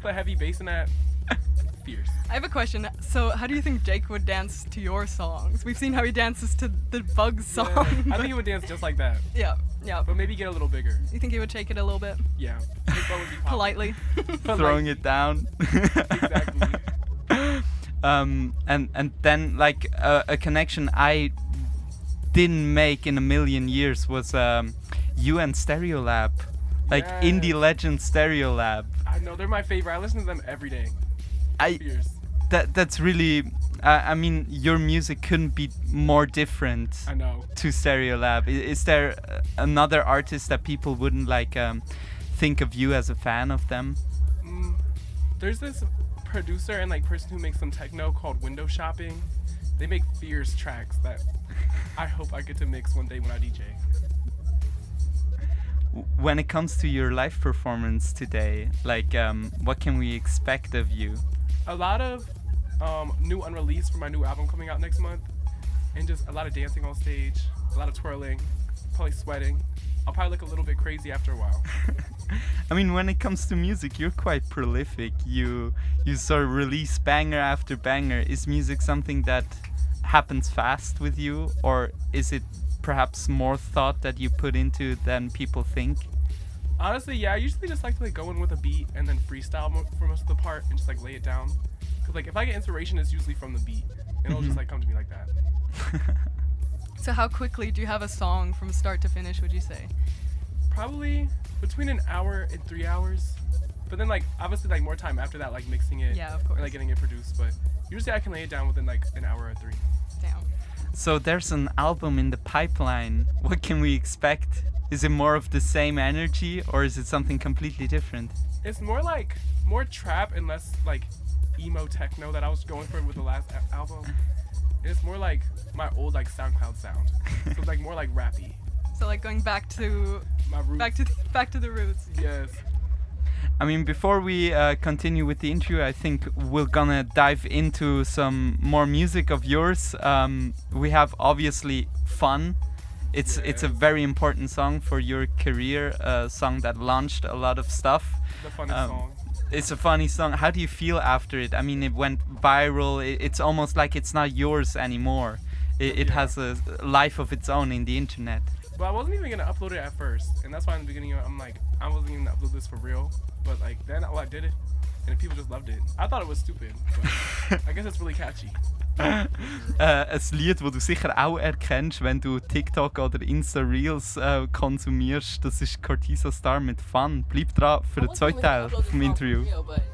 the heavy bass in that, fierce. I have a question. So, how do you think Jake would dance to your songs? We've seen how he dances to the Bugs song. Yeah, I think he would dance just like that, yeah. but maybe get a little bigger. You think he would take it a little bit? Yeah. Big Bo would be popping. Politely. But Throwing it down. Exactly. And then like a connection I didn't make in a million years was you and Stereolab, like Yes. Indie Legend Stereolab. I know, they're my favorite. I listen to them every day. Fierce. That's really I mean your music couldn't be more different I know. to Stereolab. Is there another artist that people wouldn't like think of you as a fan of them? There's this producer and like person who makes some techno called Window Shopping. They make fierce tracks that I hope I get to mix one day when I DJ. When it comes to your live performance today, like what can we expect of you? A lot of new unreleased for my new album coming out next month, and just a lot of dancing on stage, a lot of twirling, probably sweating. I'll probably look a little bit crazy after a while. I mean, when it comes to music, you're quite prolific. You sort of release banger after banger. Is music something that happens fast with you, or is it perhaps more thought that you put into than people think? Honestly, yeah, I usually just like to like go in with a beat and then freestyle for most of the part and just like lay it down. Cause like if I get inspiration, it's usually from the beat, and it'll just like come to me like that. So, how quickly do you have a song from start to finish, would you say? Probably between an hour and 3 hours, but then like obviously like more time after that, like mixing it, Yeah, of course. and like getting it produced. But usually I can lay it down within like an hour or 3. Damn. So there's an album in the pipeline. What can we expect? Is it more of the same energy, or is it something completely different? It's more like more trap and less like emo techno that I was going for with the last album. It's more like my old like SoundCloud sound, so it's like more like rappy. So, like going back to My roots. back to the roots. Yes. I mean, before we continue with the interview, I think we're gonna dive into some more music of yours. We have obviously Fun. It's a very important song for your career, a song that launched a lot of stuff. The funnest song. It's a funny song. How do you feel after it? I mean, it went viral. It's almost like it's not yours anymore. It Yeah. has a life of its own in the internet. But I wasn't even gonna upload it at first, and that's why in the beginning I'm like, I wasn't even gonna upload this for real. But like then I did it, and people just loved it. I thought it was stupid, but I guess it's really catchy. Ein Lied, das du sicher auch erkennst, wenn du TikTok oder Insta-Reels konsumierst, das ist Cortisa Star mit Fun. Bleib dran für den zweiten Teil vom Interview. But